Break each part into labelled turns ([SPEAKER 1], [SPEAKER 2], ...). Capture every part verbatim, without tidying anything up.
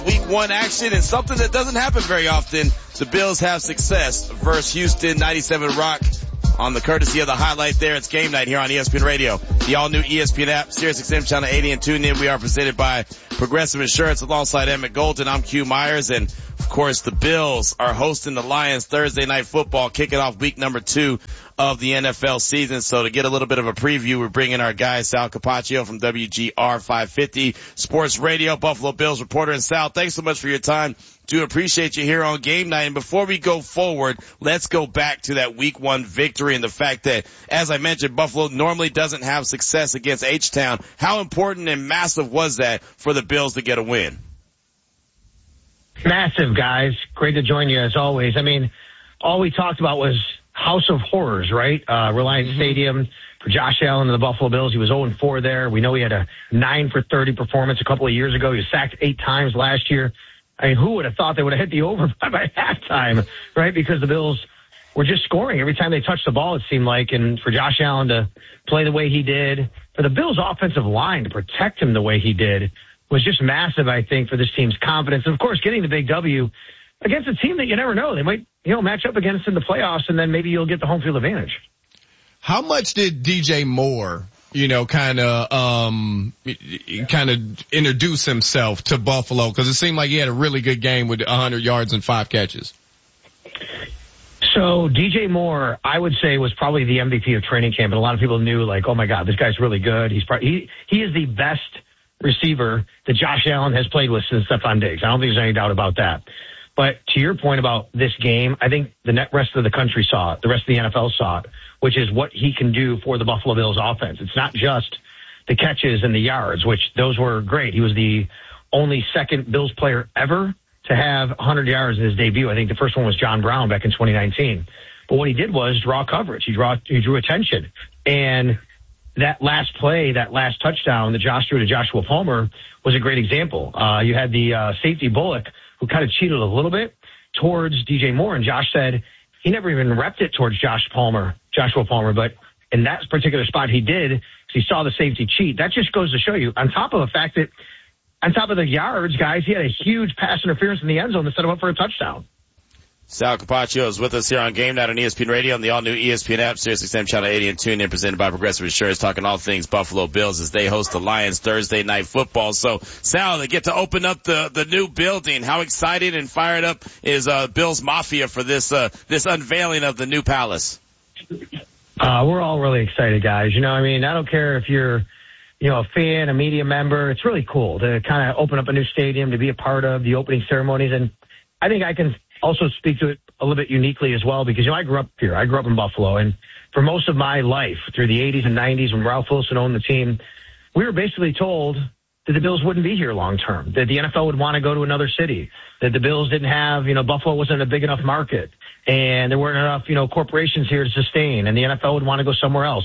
[SPEAKER 1] Week one action and something that doesn't happen very often. The Bills have success versus Houston. ninety-seven Rock on the courtesy of the highlight there. It's game night here on E S P N Radio. The all new E S P N app, Sirius X M channel eighty and tune in. We are presented by Progressive Insurance alongside Emmett Golden. I'm Q Myers, and of course the Bills are hosting the Lions Thursday Night Football, kicking off week number two of the N F L season. So to get a little bit of a preview, we're bringing our guy Sal Capaccio from W G R five fifty Sports Radio, Buffalo Bills reporter. And Sal, thanks so much for your time. Do appreciate you here on game night. And before we go forward, let's go back to that week one victory and the fact that, as I mentioned, Buffalo normally doesn't have success against H-Town. How important and massive was that for the Bills to get a win?
[SPEAKER 2] Massive, guys. Great to join you as always. I mean, all we talked about was House of Horrors, right? Uh, Reliant mm-hmm. Stadium for Josh Allen and the Buffalo Bills. He was oh and four there. We know he had a nine for thirty performance a couple of years ago. He was sacked eight times last year. I mean, who would have thought they would have hit the over by, by halftime, right? Because the Bills were just scoring every time they touched the ball, it seemed like. And for Josh Allen to play the way he did, for the Bills' offensive line to protect him the way he did, was just massive, I think, for this team's confidence. And, of course, getting the big W against a team that you never know. They might, you know, match up against in the playoffs, and then maybe you'll get the home field advantage.
[SPEAKER 3] How much did D J Moore, you know, kind of, um, kind of introduce himself to Buffalo? Because it seemed like he had a really good game with one hundred yards and five catches.
[SPEAKER 2] So D J Moore, I would say, was probably the M V P of training camp, and a lot of people knew, like, oh my God, this guy's really good. He's probably, he he is the best receiver that Josh Allen has played with since Stephon Diggs. I don't think there's any doubt about that. But to your point about this game, I think the net rest of the country saw it. The rest of the N F L saw it, which is what he can do for the Buffalo Bills offense. It's not just the catches and the yards, which those were great. He was the only second Bills player ever to have one hundred yards in his debut. I think the first one was John Brown back in twenty nineteen. But what he did was draw coverage. He, draw, he drew attention. And that last play, that last touchdown that Josh threw to Joshua Palmer was a great example. Uh, you had the uh, safety Bullock, who kind of cheated a little bit towards D J Moore, and Josh said he never even repped it towards Josh Palmer, Joshua Palmer, but in that particular spot he did because he saw the safety cheat. That just goes to show you, on top of the fact that, on top of the yards, guys, he had a huge pass interference in the end zone that set him up for a touchdown.
[SPEAKER 1] Sal Capaccio is with us here on Game Night on E S P N Radio and the all-new E S P N app, Sirius X M channel eighty and tune in, presented by Progressive Insurance, talking all things Buffalo Bills as they host the Lions Thursday Night Football. So, Sal, they get to open up the the new building. How excited and fired up is uh Bills Mafia for this uh this unveiling of the new palace?
[SPEAKER 2] Uh we're all really excited, guys. You know, I mean, I don't care if you're, you know, a fan, a media member. It's really cool to kind of open up a new stadium, to be a part of the opening ceremonies. And I think I can also speak to it a little bit uniquely as well, because, you know, I grew up here. I grew up in Buffalo, and for most of my life, through the eighties and nineties, when Ralph Wilson owned the team, we were basically told that the Bills wouldn't be here long term, that the N F L would want to go to another city, that the Bills didn't have, you know, Buffalo wasn't a big enough market, and there weren't enough, you know, corporations here to sustain, and the N F L would want to go somewhere else.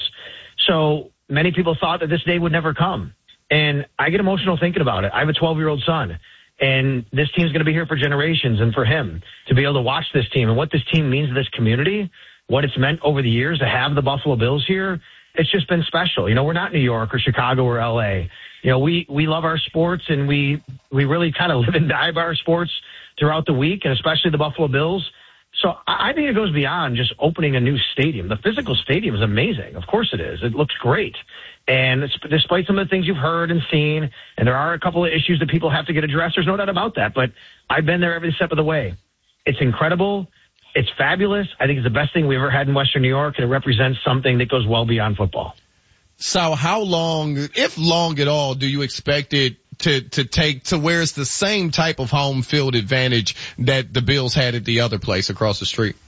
[SPEAKER 2] So many people thought that this day would never come. And I get emotional thinking about it. I have a twelve-year-old son. And this team's going to be here for generations, and for him to be able to watch this team and what this team means to this community, what it's meant over the years to have the Buffalo Bills here, it's just been special. You know, we're not New York or Chicago or L A. You know, we, we love our sports, and we, we really kind of live and die by our sports throughout the week, and especially the Buffalo Bills. So I think it goes beyond just opening a new stadium. The physical stadium is amazing. Of course it is. It looks great. And it's, despite some of the things you've heard and seen, and there are a couple of issues that people have to get addressed, there's no doubt about that. But I've been there every step of the way. It's incredible. It's fabulous. I think it's the best thing we've ever had in Western New York, and it represents something that goes well beyond football.
[SPEAKER 3] So how long, if long at all, do you expect it to, to take to where it's the same type of home field advantage that the Bills had at the other place across the street?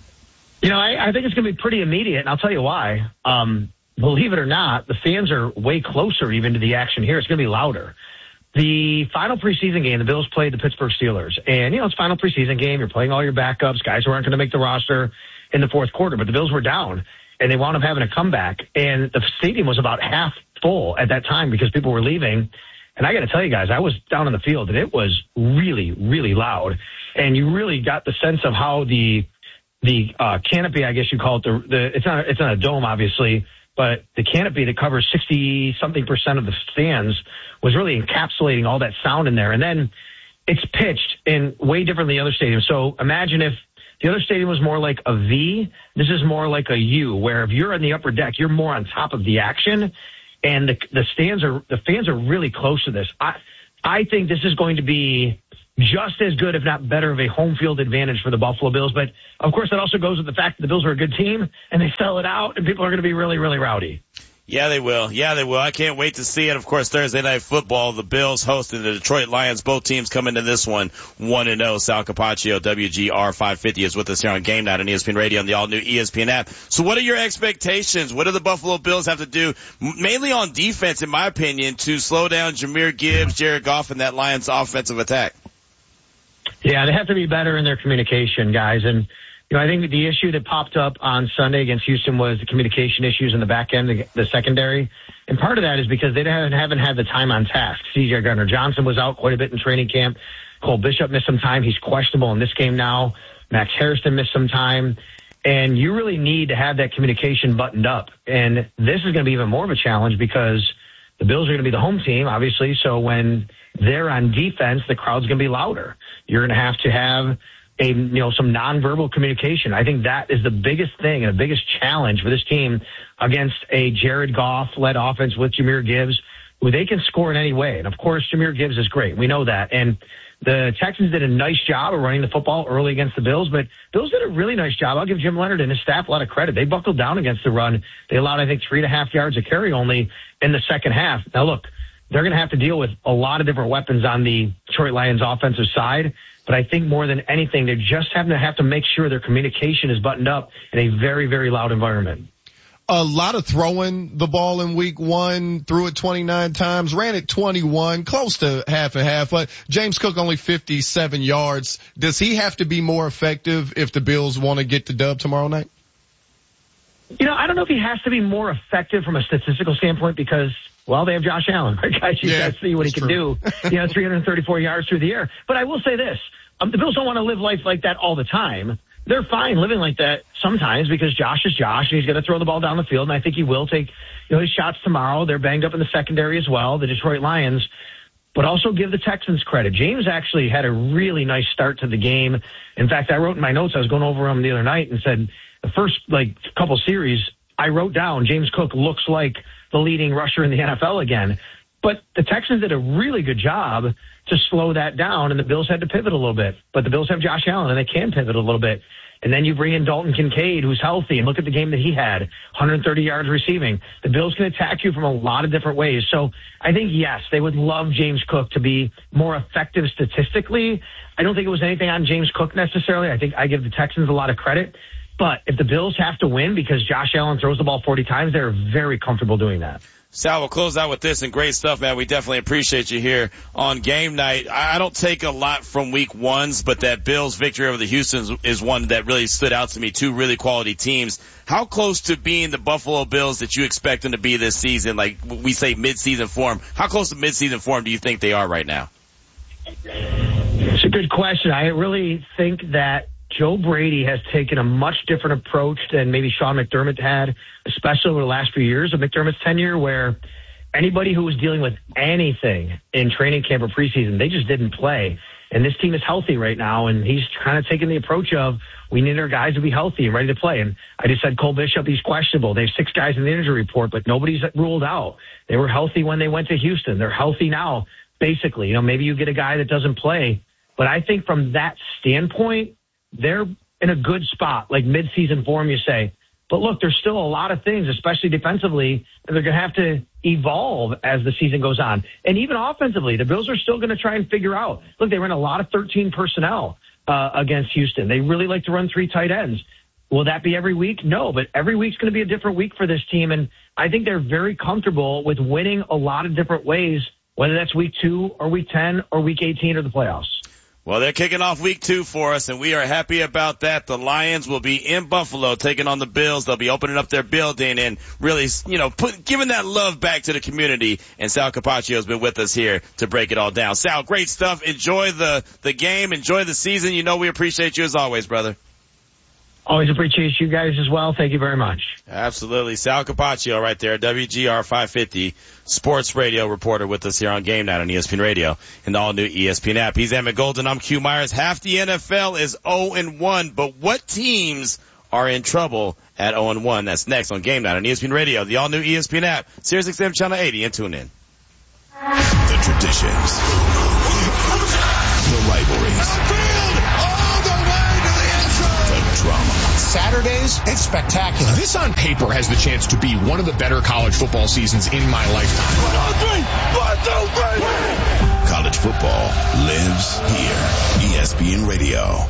[SPEAKER 2] You know, I, I think it's going to be pretty immediate, and I'll tell you why. Um, believe it or not, the fans are way closer even to the action here. It's going to be louder. The final preseason game, the Bills played the Pittsburgh Steelers. And, you know, it's final preseason game. You're playing all your backups, guys who aren't going to make the roster in the fourth quarter. But the Bills were down, and they wound up having a comeback. And the stadium was about half full at that time because people were leaving. And I got to tell you guys, I was down on the field, and it was really, really loud. And you really got the sense of how the the uh, canopy, I guess you call it, the, the it's not it's not a dome, obviously, but the canopy that covers sixty-something percent of the stands was really encapsulating all that sound in there. And then it's pitched in way different than the other stadiums. So imagine if the other stadium was more like a V. This is more like a U, where if you're in the upper deck, you're more on top of the action, and the, the stands are the fans are really close to this. I I think this is going to be just as good, if not better, of a home field advantage for the Buffalo Bills. But of course, that also goes with the fact that the Bills are a good team and they sell it out, and people are going to be really, really rowdy.
[SPEAKER 1] Yeah, they will. Yeah, they will. I can't wait to see it. Of course, Thursday Night Football, the Bills hosting the Detroit Lions. Both teams come into this one one and oh. Sal Capaccio, W G R five fifty, is with us here on Game Night on E S P N Radio and the all-new E S P N app. So what are your expectations? What do the Buffalo Bills have to do, mainly on defense, in my opinion, to slow down Jahmyr Gibbs, Jared Goff, and that Lions offensive attack?
[SPEAKER 2] Yeah, they have to be better in their communication, guys. And, you know, I think the issue that popped up on Sunday against Houston was the communication issues in the back end, the, the secondary. And part of that is because they haven't, haven't had the time on task. C J Gardner-Johnson was out quite a bit in training camp. Cole Bishop missed some time. He's questionable in this game now. Max Harrison missed some time. And you really need to have that communication buttoned up. And this is going to be even more of a challenge because the Bills are going to be the home team, obviously. So when they're on defense, the crowd's going to be louder. You're going to have to have a, you know, some nonverbal communication. I think that is the biggest thing and the biggest challenge for this team against a Jared Goff-led offense with Jahmyr Gibbs, who they can score in any way. And of course, Jahmyr Gibbs is great. We know that. And the Texans did a nice job of running the football early against the Bills, but Bills did a really nice job. I'll give Jim Leonard and his staff a lot of credit. They buckled down against the run. They allowed, I think, three and a half yards of carry only in the second half. Now, look, they're going to have to deal with a lot of different weapons on the Detroit Lions offensive side, but I think more than anything, they just have to have to make sure their communication is buttoned up in a very, very loud environment.
[SPEAKER 3] A lot of throwing the ball in week one, threw it twenty-nine times, ran it twenty-one, close to half and half, but James Cook only fifty-seven yards. Does he have to be more effective if the Bills want to get the dub tomorrow night?
[SPEAKER 2] You know, I don't know if he has to be more effective from a statistical standpoint because, well, they have Josh Allen, right, guys? You
[SPEAKER 3] yeah,
[SPEAKER 2] got to see what he can
[SPEAKER 3] true.
[SPEAKER 2] do. You know, three hundred thirty-four yards through the air. But I will say this. Um, the Bills don't want to live life like that all the time. They're fine living like that sometimes because Josh is Josh and he's going to throw the ball down the field. And I think he will take, you know, his shots tomorrow. They're banged up in the secondary as well, the Detroit Lions. But also give the Texans credit. James actually had a really nice start to the game. In fact, I wrote in my notes, I was going over them the other night and said the first like couple series, I wrote down James Cook looks like the leading rusher in the N F L again. But the Texans did a really good job to slow that down, and the Bills had to pivot a little bit. But the Bills have Josh Allen, and they can pivot a little bit. And then you bring in Dalton Kincaid, who's healthy, and look at the game that he had, one hundred thirty yards receiving. The Bills can attack you from a lot of different ways. So I think, yes, they would love James Cook to be more effective statistically. I don't think it was anything on James Cook necessarily. I think I give the Texans a lot of credit. But if the Bills have to win because Josh Allen throws the ball forty times, they're very comfortable doing that.
[SPEAKER 1] Sal, we'll close out with this, and great stuff, man. We definitely appreciate you here on Game Night. I don't take a lot from week ones, but that Bills victory over the Houstons is one that really stood out to me. Two really quality teams. How close to being the Buffalo Bills that you expect them to be this season? Like we say mid-season form. How close to mid-season form do you think they are right now?
[SPEAKER 2] It's a good question. I really think that Joe Brady has taken a much different approach than maybe Sean McDermott had, especially over the last few years of McDermott's tenure, where anybody who was dealing with anything in training camp or preseason, they just didn't play. And this team is healthy right now, and he's kind of taking the approach of we need our guys to be healthy and ready to play. And I just said Cole Bishop, he's questionable. They have six guys in the injury report, but nobody's ruled out. They were healthy when they went to Houston. They're healthy now, basically. You know, maybe you get a guy that doesn't play. But I think from that standpoint, they're in a good spot, like mid-season form, you say. But look, there's still a lot of things, especially defensively, that they're going to have to evolve as the season goes on. And even offensively, the Bills are still going to try and figure out. Look, they ran a lot of thirteen personnel uh, against Houston. They really like to run three tight ends. Will that be every week? No, but every week's going to be a different week for this team. And I think they're very comfortable with winning a lot of different ways, whether that's week two or week ten or week eighteen or the playoffs.
[SPEAKER 1] Well, they're kicking off week two for us, and we are happy about that. The Lions will be in Buffalo taking on the Bills. They'll be opening up their building and really, you know, put, giving that love back to the community. And Sal Capaccio has been with us here to break it all down. Sal, great stuff. Enjoy the, the game. Enjoy the season. You know we appreciate you as always, brother.
[SPEAKER 2] Always appreciate you guys as well. Thank you very much.
[SPEAKER 1] Absolutely. Sal Capaccio right there, W G R five fifty sports radio reporter with us here on Game Night on E S P N Radio and the all-new E S P N app. He's Emmett Golden. I'm Q Myers. Half the N F L is oh and one, but what teams are in trouble at oh and one? That's next on Game Night on E S P N Radio, the all-new E S P N app, Sirius X M Channel eighty, and tune in.
[SPEAKER 4] The traditions, the rivalries, drama.
[SPEAKER 5] Saturdays, it's spectacular.
[SPEAKER 6] This on paper has the chance to be one of the better college football seasons in my lifetime.
[SPEAKER 4] One, two, three. One, two, three. College football lives here. E S P N Radio.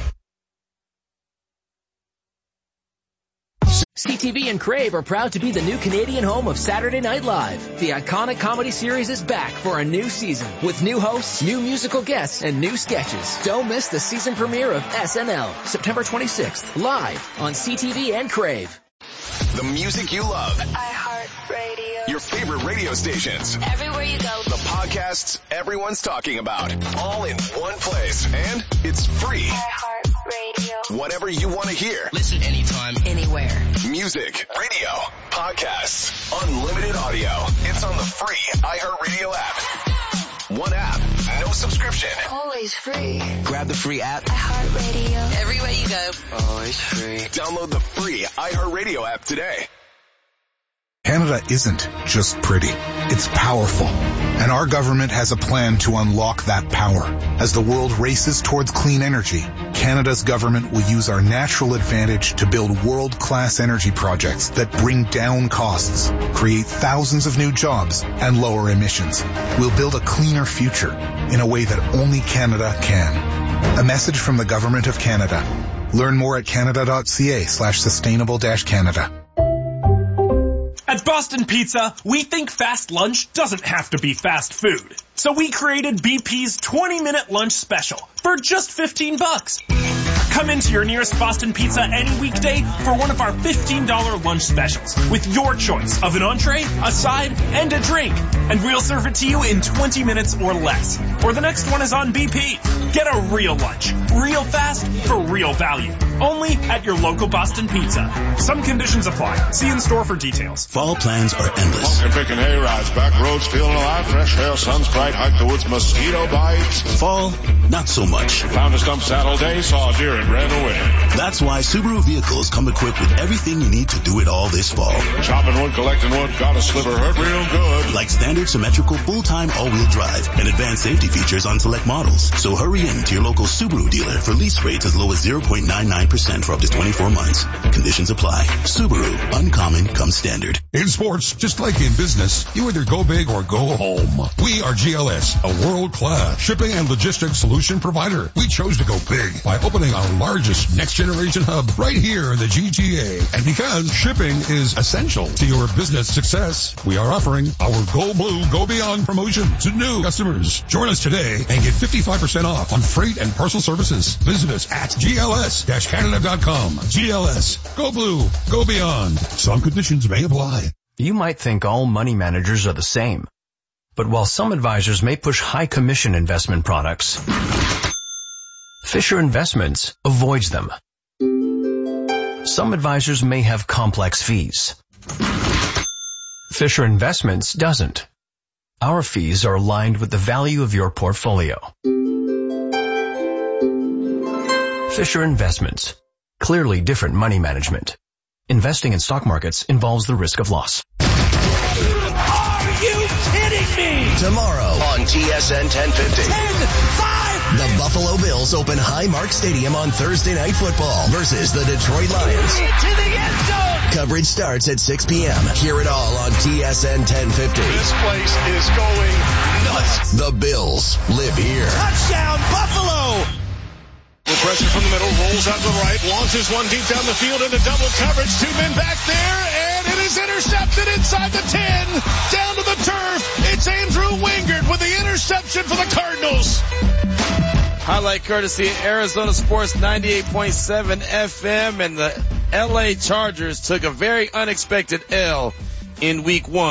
[SPEAKER 7] C T V and Crave are proud to be the new Canadian home of Saturday Night Live. The iconic comedy series is back for a new season with new hosts, new musical guests, and new sketches. Don't miss the season premiere of S N L, September twenty-sixth, live on C T V and Crave.
[SPEAKER 8] The music you love.
[SPEAKER 9] iHeartRadio.
[SPEAKER 8] Your favorite radio stations.
[SPEAKER 9] Everywhere you go.
[SPEAKER 8] The podcasts everyone's talking about. All in one place. And it's free.
[SPEAKER 9] iHeartRadio.
[SPEAKER 8] Whatever you want to hear.
[SPEAKER 7] Listen anytime, anywhere.
[SPEAKER 8] Music, radio, podcasts, unlimited audio. It's on the free iHeartRadio app. One app, no subscription.
[SPEAKER 9] Always free.
[SPEAKER 8] Grab the free app.
[SPEAKER 9] iHeartRadio.
[SPEAKER 7] Everywhere you go.
[SPEAKER 8] Always free. Download the free iHeartRadio app today.
[SPEAKER 10] Canada isn't just pretty. It's powerful. And our government has a plan to unlock that power. As the world races towards clean energy, Canada's government will use our natural advantage to build world-class energy projects that bring down costs, create thousands of new jobs, and lower emissions. We'll build a cleaner future in a way that only Canada can. A message from the Government of Canada. Learn more at canada.ca slash sustainable dash Canada.
[SPEAKER 11] At Boston Pizza, we think fast lunch doesn't have to be fast food. So we created B P's twenty minute lunch special for just fifteen bucks. Come into your nearest Boston Pizza any weekday for one of our fifteen dollars lunch specials with your choice of an entree, a side, and a drink. And we'll serve it to you in twenty minutes or less. Or the next one is on B P. Get a real lunch, real fast, for real value. Only at your local Boston Pizza. Some conditions apply. See in store for details.
[SPEAKER 4] Fall plans are endless.
[SPEAKER 12] Pumpkin picking hay rides, back roads feeling alive, fresh air, sun's bright, hike the woods, mosquito bites.
[SPEAKER 4] Fall, not so much.
[SPEAKER 12] Found a stump saddle day, saw a deer and ran away.
[SPEAKER 4] That's why Subaru vehicles come equipped with everything you need to do it all this fall.
[SPEAKER 12] Chopping wood, collecting wood, got a sliver, hurt real good.
[SPEAKER 4] Like standard symmetrical full-time all-wheel drive and advanced safety features on select models. So hurry in to your local Subaru dealer for lease rates as low as zero point nine nine percent for up to twenty-four months. Conditions apply. Subaru, uncommon comes standard.
[SPEAKER 13] In sports, just like in business, you either go big or go home. We are G L S, a world-class shipping and logistics solution provider. We chose to go big by opening our largest next-generation hub right here in the G T A. And because shipping is essential to your business success, we are offering our Go Blue, Go Beyond promotion to new customers. Join us today and get fifty-five percent off on freight and parcel services. Visit us at G L S Canada dot com. G L S. Go Blue. Go Beyond. Some conditions may apply.
[SPEAKER 14] You might think all money managers are the same. But while some advisors may push high commission investment products, Fisher Investments avoids them. Some advisors may have complex fees. Fisher Investments doesn't. Our fees are aligned with the value of your portfolio. Fisher Investments. Clearly different money management. Investing in stock markets involves the risk of loss.
[SPEAKER 15] Are you kidding me?
[SPEAKER 8] Tomorrow on T S N ten fifty.
[SPEAKER 15] ten five.
[SPEAKER 8] The Buffalo Bills open Highmark Stadium on Thursday Night Football versus the Detroit Lions.
[SPEAKER 15] To the end zone.
[SPEAKER 8] Coverage starts at six p.m. Hear it all on T S N ten fifty.
[SPEAKER 12] This place is going nuts.
[SPEAKER 8] The Bills live here.
[SPEAKER 15] Touchdown, Buffalo.
[SPEAKER 12] Pressure from the middle, rolls out to the right, launches one deep down the field into double coverage. Two men back there, and it is intercepted inside the ten, down to the turf. It's Andrew Wingard with the interception for the Cardinals.
[SPEAKER 1] Highlight courtesy of Arizona Sports ninety-eight point seven F M, and the L A Chargers took a very unexpected L in week one.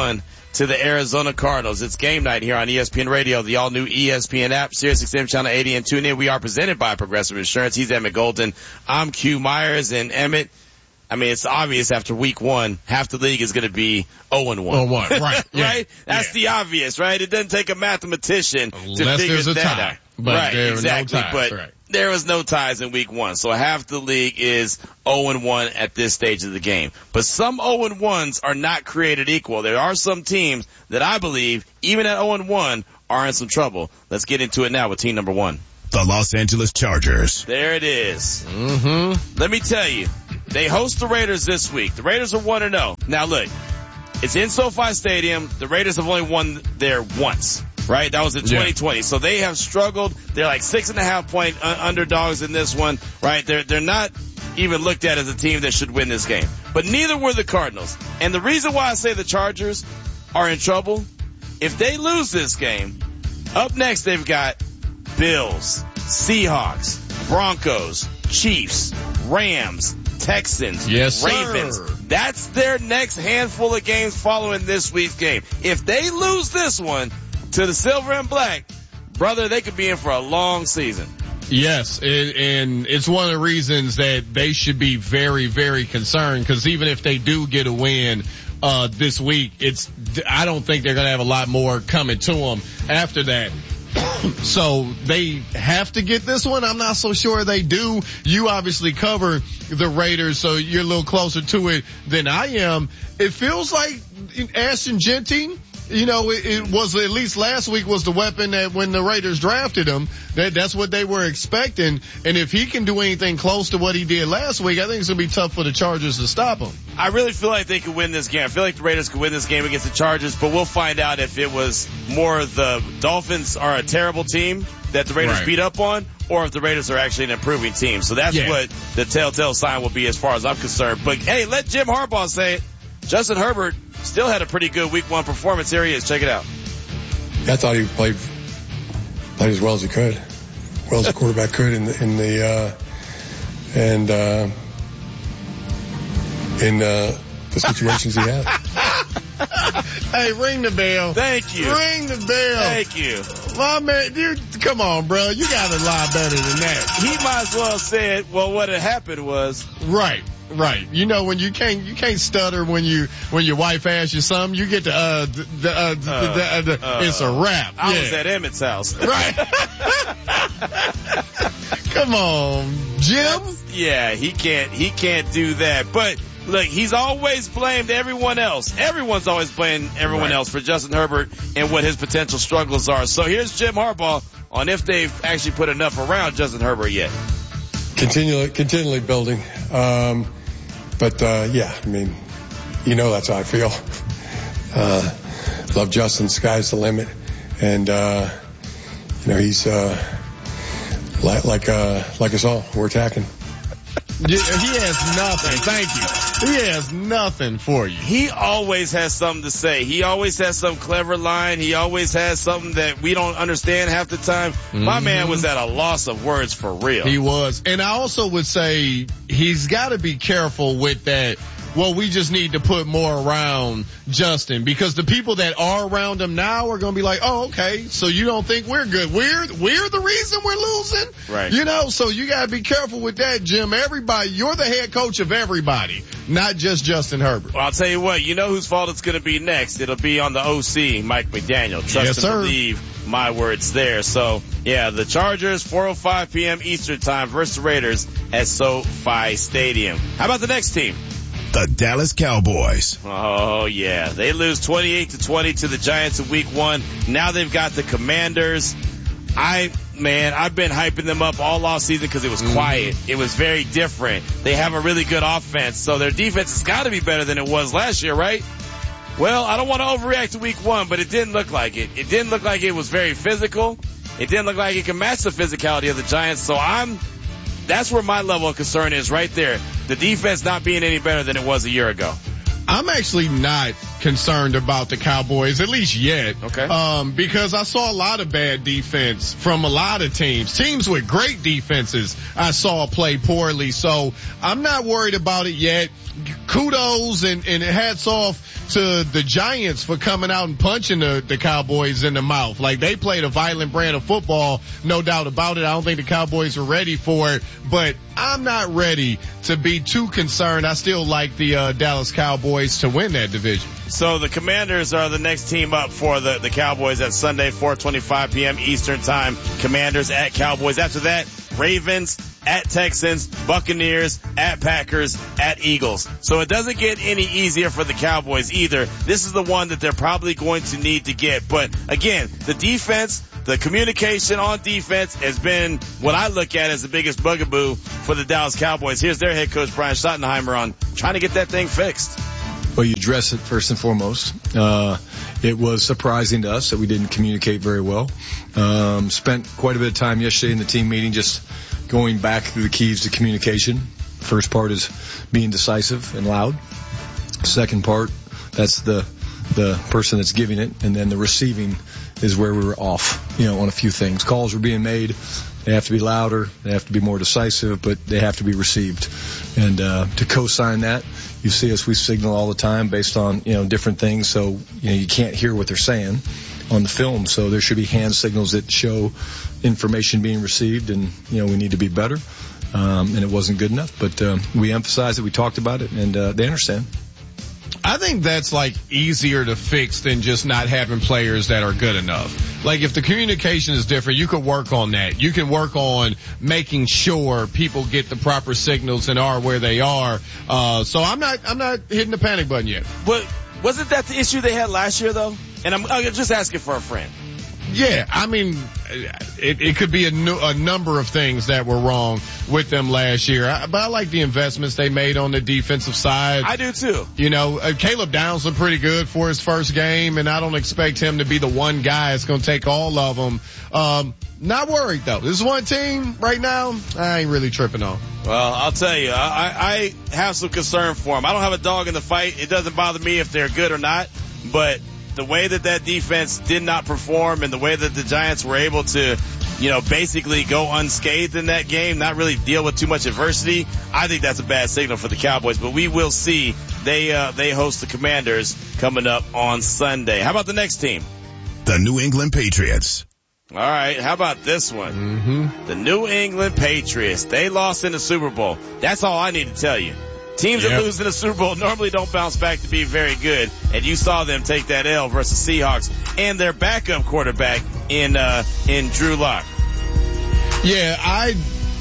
[SPEAKER 1] to the Arizona Cardinals. It's game night here on E S P N Radio, the all-new E S P N app, Sirius X M Channel eighty, and tune in. We are presented by Progressive Insurance. He's Emmett Golden. I'm Q Myers, and Emmett, I mean, it's obvious after week one, half the league is going to be oh and one.
[SPEAKER 3] oh and one, right. Yeah.
[SPEAKER 1] Right? That's yeah. the obvious, right? It doesn't take a mathematician
[SPEAKER 3] Unless
[SPEAKER 1] to figure
[SPEAKER 3] there's a
[SPEAKER 1] that
[SPEAKER 3] tie.
[SPEAKER 1] out.
[SPEAKER 3] But
[SPEAKER 1] right,
[SPEAKER 3] there
[SPEAKER 1] exactly.
[SPEAKER 3] Are no ties,
[SPEAKER 1] but
[SPEAKER 3] right.
[SPEAKER 1] there was no ties in week one. So half the league is oh and one at this stage of the game. But some oh and ones are not created equal. There are some teams that I believe, even at oh and one, are in some trouble. Let's get into it now with team number one.
[SPEAKER 8] The Los Angeles Chargers.
[SPEAKER 1] There it is.
[SPEAKER 3] Mm-hmm.
[SPEAKER 1] Let me tell you, they host the Raiders this week. The Raiders are one and oh. Now look, it's in SoFi Stadium. The Raiders have only won there once. Right? That was in twenty twenty. Yeah. So they have struggled. They're like six and a half point uh, underdogs in this one. Right? They're, they're not even looked at as a team that should win this game. But neither were the Cardinals. And the reason why I say the Chargers are in trouble, if they lose this game, up next they've got Bills, Seahawks, Broncos, Chiefs, Rams, Texans,
[SPEAKER 3] yes,
[SPEAKER 1] Ravens.
[SPEAKER 3] Sir.
[SPEAKER 1] That's their next handful of games following this week's game. If they lose this one to the silver and black, brother, they could be in for a long season.
[SPEAKER 3] Yes, it, and it's one of the reasons that they should be very, very concerned, because even if they do get a win uh this week, it's I don't think they're going to have a lot more coming to them after that. So they have to get this one. I'm not so sure they do. You obviously cover the Raiders, so you're a little closer to it than I am. It feels like Ashton Jeanty, you know, it, it was at least last week was the weapon that when the Raiders drafted him, that that's what they were expecting. And if he can do anything close to what he did last week, I think it's going to be tough for the Chargers to stop him.
[SPEAKER 1] I really feel like they could win this game. I feel like the Raiders could win this game against the Chargers, but we'll find out if it was more the Dolphins are a terrible team that the Raiders
[SPEAKER 3] right.
[SPEAKER 1] beat up on, or if the Raiders are actually an improving team. So that's yeah. what the telltale sign will be as far as I'm concerned. But hey, let Jim Harbaugh say it. Justin Herbert still had a pretty good week one performance. Here he is. Check it out.
[SPEAKER 16] I thought he played played as well as he could, well as a quarterback could in the, in the uh, and uh, in uh, the situations he had.
[SPEAKER 3] Hey, ring the bell.
[SPEAKER 1] Thank you.
[SPEAKER 3] Ring the bell.
[SPEAKER 1] Thank you.
[SPEAKER 3] My man, you, come on, bro. You got a lot better than that.
[SPEAKER 1] He might as well say it. Well, what had happened was
[SPEAKER 3] right. Right. You know, when you can't, you can't stutter when you, when your wife asks you something, you get to, uh, the, uh, the, uh, the, uh, the, uh, it's a wrap.
[SPEAKER 1] I
[SPEAKER 3] yeah.
[SPEAKER 1] was at Emmett's house.
[SPEAKER 3] Right. Come on, Jim.
[SPEAKER 1] Yeah, he can't, he can't do that. But look, he's always blamed everyone else. Everyone's always blamed everyone right. else for Justin Herbert and what his potential struggles are. So here's Jim Harbaugh on if they've actually put enough around Justin Herbert yet.
[SPEAKER 16] Continually, continually building. Um, But, uh, yeah, I mean, you know, that's how I feel. Uh, love Justin. Sky's the limit. And, uh, you know, he's, uh, like, like, uh, like us all. We're attacking.
[SPEAKER 3] He has nothing. Thank you. He has nothing for you.
[SPEAKER 1] He always has something to say. He always has some clever line. He always has something that we don't understand half the time. Mm-hmm. My man was at a loss of words for real.
[SPEAKER 3] He was. And I also would say he's got to be careful with that. Well, we just need to put more around Justin, because the people that are around him now are going to be like, oh, okay, so you don't think we're good. We're, we're the reason we're losing.
[SPEAKER 1] Right.
[SPEAKER 3] You know, so you got to be careful with that, Jim. Everybody, you're the head coach of everybody, not just Justin Herbert.
[SPEAKER 1] Well, I'll tell you what, you know whose fault it's going to be next. It'll be on the O C, Mike McDaniel. Trust
[SPEAKER 3] yes,
[SPEAKER 1] and
[SPEAKER 3] sir.
[SPEAKER 1] believe my words there. So, yeah, the Chargers, four oh five p.m. Eastern time versus the Raiders at SoFi Stadium. How about the next team?
[SPEAKER 8] The Dallas Cowboys.
[SPEAKER 1] Oh, yeah. They lose twenty-eight to twenty to the Giants in week one. Now they've got the Commanders. I, man, I've been hyping them up all off season because it was mm-hmm. quiet. It was very different. They have a really good offense, so their defense has got to be better than it was last year, right? Well, I don't want to overreact to week one, but it didn't look like it. It didn't look like it was very physical. It didn't look like it could match the physicality of the Giants, so I'm, that's where my level of concern is right there. The defense not being any better than it was a year ago.
[SPEAKER 3] I'm actually not concerned about the Cowboys, at least yet.
[SPEAKER 1] Okay.
[SPEAKER 3] Um, because I saw a lot of bad defense from a lot of teams. Teams with great defenses I saw play poorly. So I'm not worried about it yet. Kudos and, and hats off to the Giants for coming out and punching the, the Cowboys in the mouth. Like, they played a violent brand of football, no doubt about it. I don't think the Cowboys are ready for it, but I'm not ready to be too concerned. I still like the uh, Dallas Cowboys to win that division.
[SPEAKER 1] So the Commanders are the next team up for the, the Cowboys at Sunday, four twenty-five p.m. Eastern Time. Commanders at Cowboys. After that, Ravens at Texans, Buccaneers at Packers, at Eagles. So it doesn't get any easier for the Cowboys either. This is the one that they're probably going to need to get. But again, the defense, the communication on defense has been what I look at as the biggest bugaboo for the Dallas Cowboys. Here's their head coach, Brian Schottenheimer, on trying to get that thing fixed.
[SPEAKER 17] Well, you address it first and foremost. Uh, it was surprising to us that we didn't communicate very well. Um, spent quite a bit of time yesterday in the team meeting just going back through the keys to communication. First part is being decisive and loud. Second part, that's the the person that's giving it, and then the receiving is where we were off, you know, on a few things. Calls were being made. They have to be louder. They have to be more decisive, but they have to be received. And uh, to co-sign that, you see us, we signal all the time based on, you know, different things. So, you know, you can't hear what they're saying on the film. So there should be hand signals that show information being received, and, you know, we need to be better. Um, and it wasn't good enough, but uh, we emphasized it. We talked about it, and uh, they understand.
[SPEAKER 3] I think that's like easier to fix than just not having players that are good enough. Like, if the communication is different, you could work on that. You can work on making sure people get the proper signals and are where they are. Uh, so I'm not, I'm not hitting the panic button yet.
[SPEAKER 1] But wasn't that the issue they had last year though? And I'm, I'm just asking for a friend.
[SPEAKER 3] Yeah, I mean, it, it could be a, nu- a number of things that were wrong with them last year. I, but I like the investments they made on the defensive side.
[SPEAKER 1] I do too.
[SPEAKER 3] You know, uh, Caleb Downs looked pretty good for his first game, and I don't expect him to be the one guy that's going to take all of them. Um, not worried though. This is one team right now I ain't really tripping on.
[SPEAKER 1] Well, I'll tell you, I, I have some concern for them. I don't have a dog in the fight. It doesn't bother me if they're good or not, but the way that that defense did not perform and the way that the Giants were able to, you know, basically go unscathed in that game, not really deal with too much adversity, I think that's a bad signal for the Cowboys. But we will see. They uh, they host the Commanders coming up on Sunday. How about the next team?
[SPEAKER 8] The New England Patriots.
[SPEAKER 1] All right, how about this one?
[SPEAKER 3] Mm-hmm.
[SPEAKER 1] The New England Patriots. They lost in the Super Bowl. That's all I need to tell you. Teams
[SPEAKER 3] yep.
[SPEAKER 1] that lose in the Super Bowl normally don't bounce back to be very good, and you saw them take that L versus Seahawks and their backup quarterback in uh, in Drew Lock.
[SPEAKER 3] Yeah, I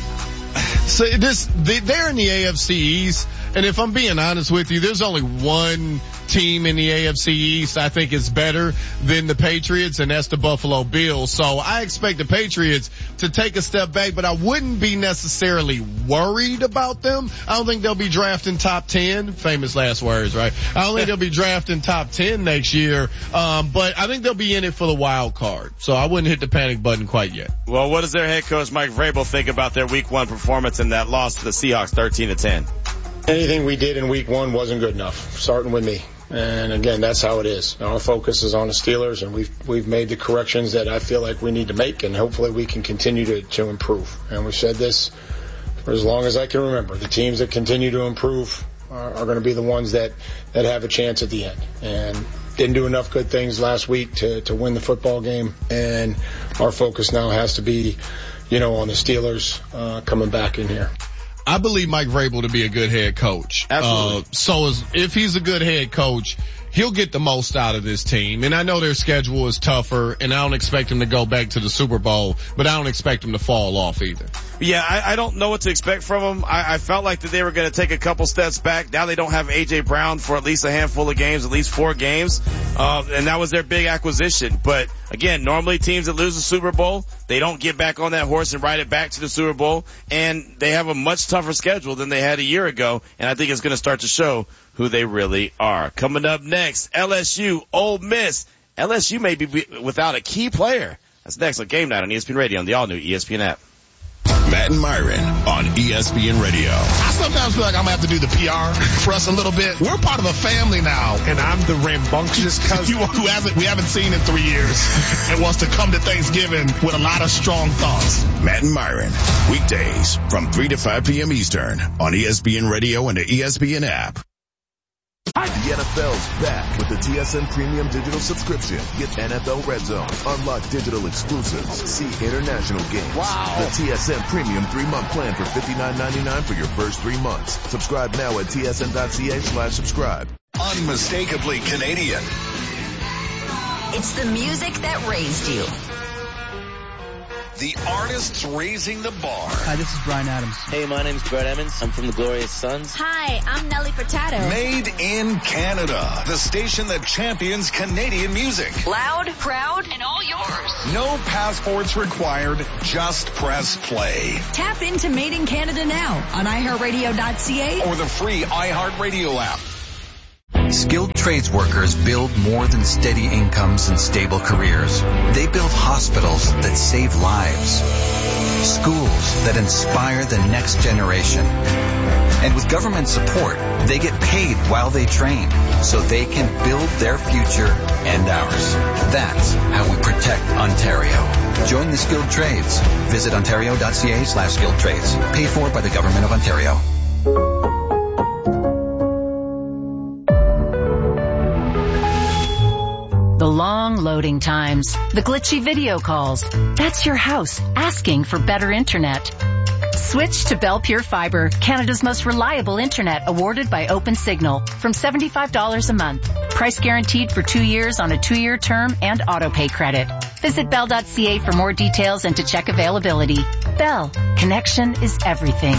[SPEAKER 3] so this they, they're in the A F C East, and if I'm being honest with you, there's only one team in the A F C East I think is better than the Patriots, and that's the Buffalo Bills. So I expect the Patriots to take a step back, but I wouldn't be necessarily worried about them. I don't think they'll be drafting top ten. Famous last words, right? I don't think they'll be drafting top ten next year, um, but I think they'll be in it for the wild card. So I wouldn't hit the panic button quite yet.
[SPEAKER 1] Well, what does their head coach Mike Vrabel think about their week one performance and that loss to the Seahawks thirteen to ten?
[SPEAKER 18] Anything we did in week one wasn't good enough, starting with me. And again, that's how it is. Our focus is on the Steelers, and we've we've made the corrections that I feel like we need to make, and hopefully we can continue to, to improve. And we've said this for as long as I can remember. The teams that continue to improve are, are going to be the ones that, that have a chance at the end. And didn't do enough good things last week to, to win the football game, and our focus now has to be, you know, on the Steelers uh, coming back in here.
[SPEAKER 3] I believe Mike Vrabel to be a good head coach.
[SPEAKER 1] Absolutely.
[SPEAKER 3] Uh, so as, if he's a good head coach, he'll get the most out of this team. And I know their schedule is tougher, and I don't expect him to go back to the Super Bowl, but I don't expect him to fall off either.
[SPEAKER 1] Yeah, I, I don't know what to expect from them. I, I felt like that they were going to take a couple steps back. Now they don't have A J Brown for at least a handful of games, at least four games. Uh, and that was their big acquisition. But again, normally teams that lose the Super Bowl, they don't get back on that horse and ride it back to the Super Bowl. And they have a much tougher schedule than they had a year ago. And I think it's going to start to show who they really are. Coming up next, L S U, Ole Miss. L S U may be without a key player. That's next on Game Night on E S P N Radio on the all-new E S P N app.
[SPEAKER 8] Matt and Myron on E S P N Radio.
[SPEAKER 12] I sometimes feel like I'm going to have to do the P R for us a little bit. We're part of a family now.
[SPEAKER 19] And I'm the rambunctious cousin.
[SPEAKER 12] You, who hasn't, we haven't seen in three years and wants to come to Thanksgiving with a lot of strong thoughts.
[SPEAKER 8] Matt and Myron, weekdays from three to five p.m. Eastern on E S P N Radio and the E S P N app.
[SPEAKER 20] The N F L's back with the T S N Premium Digital Subscription. Get N F L Red Zone, unlock digital exclusives, see international games.
[SPEAKER 12] Wow.
[SPEAKER 20] The T S N Premium three-month plan for fifty-nine ninety-nine for your first three months. Subscribe now at T S N dot C A slash subscribe.
[SPEAKER 8] Unmistakably Canadian.
[SPEAKER 21] It's the music that raised you.
[SPEAKER 8] The artists raising the bar.
[SPEAKER 22] Hi, this is Bryan Adams.
[SPEAKER 23] Hey, my name's Brett Emmons. I'm from the Glorious Sons.
[SPEAKER 9] Hi, I'm Nelly Furtado.
[SPEAKER 8] Made in Canada. The station that champions Canadian music.
[SPEAKER 21] Loud, proud, and all yours.
[SPEAKER 8] No passports required. Just press play.
[SPEAKER 24] Tap into Made in Canada now on i heart radio dot c a
[SPEAKER 8] or the free iHeartRadio app.
[SPEAKER 25] Skilled trades workers build more than steady incomes and stable careers. They build hospitals that save lives, schools that inspire the next generation. And with government support, they get paid while they train so they can build their future and ours. That's how we protect Ontario. Join the skilled trades. Visit ontario dot c a slash skilled trades. Paid for by the Government of Ontario.
[SPEAKER 26] The long loading times, the glitchy video calls. That's your house asking for better internet. Switch to Bell Pure Fiber, Canada's most reliable internet, awarded by OpenSignal, from seventy-five dollars a month. Price guaranteed for two years on a two-year term and auto-pay credit. Visit bell dot c a for more details and to check availability. Bell, connection is everything.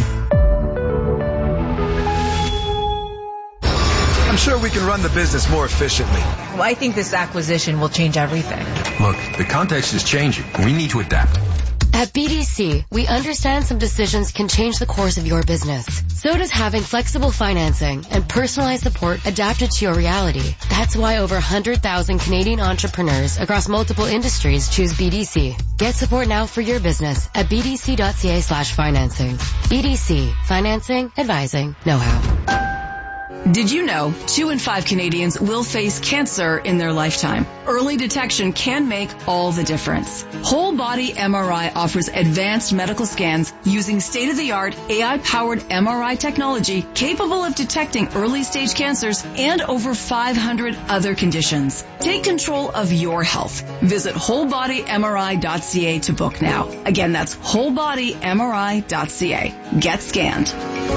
[SPEAKER 27] I'm sure we can run the business more efficiently.
[SPEAKER 28] Well, I think this acquisition will change everything.
[SPEAKER 27] Look, the context is changing. We need to adapt.
[SPEAKER 29] At B D C, we understand some decisions can change the course of your business. So does having flexible financing and personalized support adapted to your reality. That's why over one hundred thousand Canadian entrepreneurs across multiple industries choose B D C. Get support now for your business at b d c dot c a slash financing. B D C. Financing, advising, know-how.
[SPEAKER 24] Did you know two in five Canadians will face cancer in their lifetime? Early detection can make all the difference. Whole Body M R I offers advanced medical scans using state-of-the-art A I-powered M R I technology capable of detecting early-stage cancers and over five hundred other conditions. Take control of your health. Visit whole body m r i dot c a to book now. Again, that's whole body m r i dot c a. Get scanned.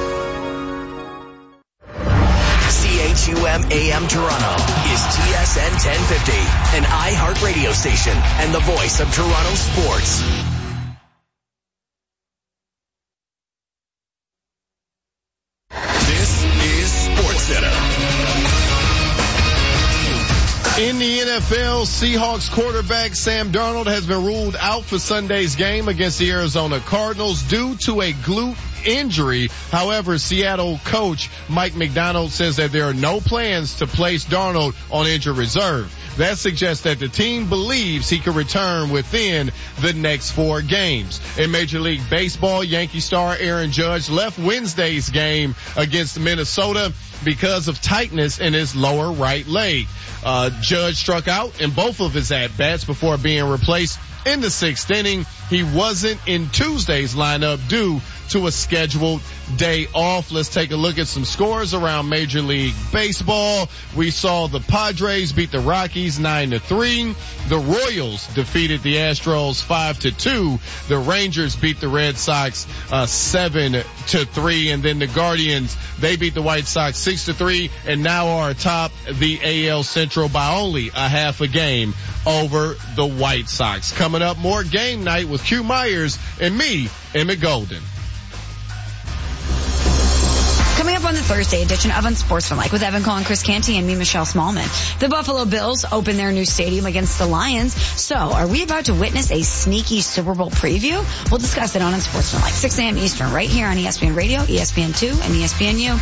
[SPEAKER 21] C H U M A M Toronto is T S N ten fifty, an iHeart radio station and the voice of Toronto sports.
[SPEAKER 8] This is SportsCenter.
[SPEAKER 3] In the N F L, Seahawks quarterback Sam Darnold has been ruled out for Sunday's game against the Arizona Cardinals due to a glute injury. However, Seattle coach Mike Macdonald says that there are no plans to place Darnold on injured reserve. That suggests that the team believes he could return within the next four games. In Major League Baseball, Yankee star Aaron Judge left Wednesday's game against Minnesota because of tightness in his lower right leg. Uh, Judge struck out in both of his at-bats before being replaced in the sixth inning. He wasn't in Tuesday's lineup due to a scheduled day off. Let's take a look at some scores around Major League Baseball. We saw the Padres beat the Rockies nine to three. The Royals defeated the Astros five to two. The Rangers beat the Red Sox uh, seven to three. And then the Guardians, they beat the White Sox six to three and now are atop the A L Central by only a half a game over the White Sox. Coming up, more game night with Q Myers and me, Emmett Golden.
[SPEAKER 30] Coming up on the Thursday edition of Unsportsmanlike with Evan Cole and Chris Canty and me, Michelle Smallman. The Buffalo Bills open their new stadium against the Lions. So are we about to witness a sneaky Super Bowl preview? We'll discuss it on Unsportsmanlike, six a.m. Eastern, right here on E S P N Radio, E S P N two, and E S P N U.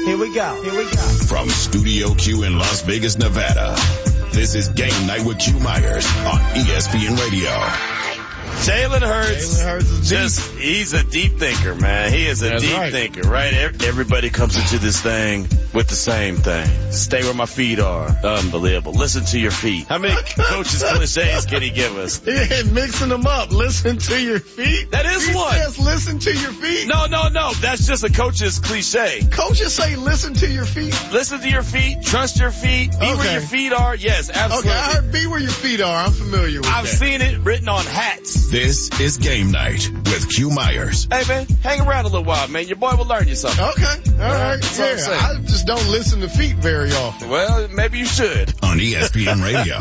[SPEAKER 15] Here we go. Here we go.
[SPEAKER 2] From Studio Q in Las Vegas, Nevada, this is Game Night with Q Myers on E S P N Radio.
[SPEAKER 1] Jalen Hurts,
[SPEAKER 3] Jalen Hurts is
[SPEAKER 1] just, he's a deep thinker, man. He is a
[SPEAKER 3] That's
[SPEAKER 1] deep
[SPEAKER 3] right.
[SPEAKER 1] thinker, right? Everybody comes into this thing with the same thing. Stay where my feet are. Unbelievable. Listen to your feet. How many coaches cliches can he give us?
[SPEAKER 3] Yeah, mixing them up. Listen to your feet.
[SPEAKER 1] That is
[SPEAKER 3] he
[SPEAKER 1] one.
[SPEAKER 3] Says, listen to your feet.
[SPEAKER 1] No, no, no. That's just a coach's cliche.
[SPEAKER 3] Coaches say listen to your feet.
[SPEAKER 1] Listen to your feet. Trust your feet. Be
[SPEAKER 3] Okay.
[SPEAKER 1] where your feet are. Yes, absolutely.
[SPEAKER 3] Okay, I heard be where your feet are. I'm familiar with
[SPEAKER 1] I've
[SPEAKER 3] that.
[SPEAKER 1] seen it written on hats.
[SPEAKER 2] This is Game Night with Q Myers.
[SPEAKER 1] Hey, man, hang around a little while, man. Your boy will learn you something.
[SPEAKER 3] Okay, all right.
[SPEAKER 1] That's what I'm
[SPEAKER 3] Yeah,
[SPEAKER 1] saying.
[SPEAKER 3] I just don't listen to feet very often.
[SPEAKER 1] Well, maybe you should.
[SPEAKER 2] On E S P N Radio.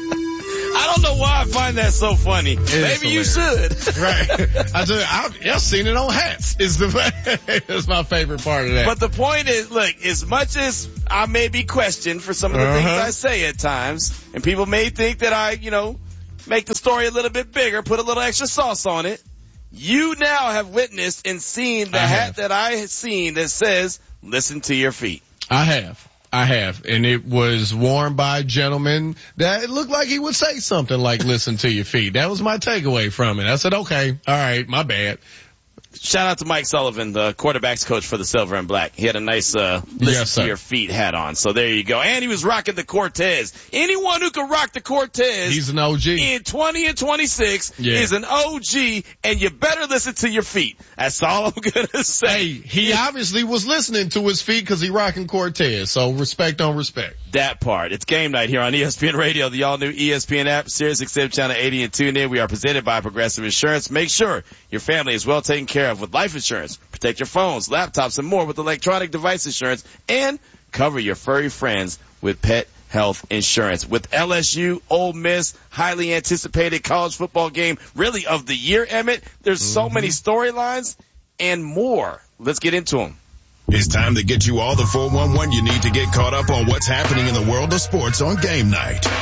[SPEAKER 1] I don't know why I find that so funny. Maybe you
[SPEAKER 3] hilarious.
[SPEAKER 1] should.
[SPEAKER 3] Right. I tell you, I've, I've seen it on hats. Is the that's my favorite part of that.
[SPEAKER 1] But the point is, look, as much as I may be questioned for some of the
[SPEAKER 3] Uh-huh.
[SPEAKER 1] things I say at times, and people may think that I, you know, make the story a little bit bigger, put a little extra sauce on it, you now have witnessed and seen the
[SPEAKER 3] I
[SPEAKER 1] hat
[SPEAKER 3] have.
[SPEAKER 1] that I have seen that says, listen to your feet.
[SPEAKER 3] I have. I have. And it was worn by a gentleman that it looked like he would say something like, listen to your feet. That was my takeaway from it. I said, okay, all right, my bad.
[SPEAKER 1] Shout out to Mike Sullivan, the quarterbacks coach for the Silver and Black. He had a nice, uh, listen
[SPEAKER 3] Yes,
[SPEAKER 1] to
[SPEAKER 3] sir.
[SPEAKER 1] your feet hat on. So there you go. And he was rocking the Cortez. Anyone who can rock the Cortez.
[SPEAKER 3] He's an O G.
[SPEAKER 1] In twenty and twenty-six
[SPEAKER 3] Yeah.
[SPEAKER 1] is an O G, and you better listen to your feet. That's all I'm gonna say.
[SPEAKER 3] Hey, he obviously was listening to his feet because he rocking Cortez. So respect on respect.
[SPEAKER 1] That part. It's Game Night here on E S P N Radio, the all-new E S P N app, Sirius X M Channel eighty and tune in. We are presented by Progressive Insurance. Make sure your family is well taken care of with life insurance. Protect your phones, laptops, and more with electronic device insurance. And cover your furry friends with pet health insurance. With L S U, Ole Miss, highly anticipated college football game, really of the year, Emmett. There's mm-hmm. so many storylines and more. Let's get into them.
[SPEAKER 2] It's time to get you all the four one one you need to get caught up on what's happening in the world of sports on Game Night.